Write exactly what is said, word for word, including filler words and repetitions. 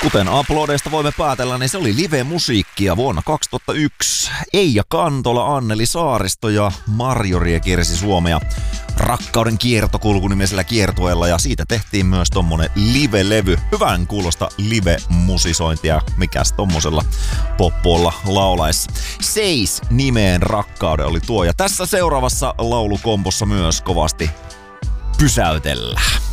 Kuten uploadeista voimme päätellä, niin se oli live-musiikkia vuonna kaksituhattayksi. Eija Kantola, Anneli Saaristo ja Marjorie kiersi Suomea Rakkauden kiertokulku nimisellä kiertueella, ja siitä tehtiin myös tommonen live-levy. Hyvän kuulosta live-musisointia, mikäs tommosella poppolla laulaessa. Seis nimeen Rakkauden oli tuo, ja tässä seuraavassa laulukompossa myös kovasti pysäytellään.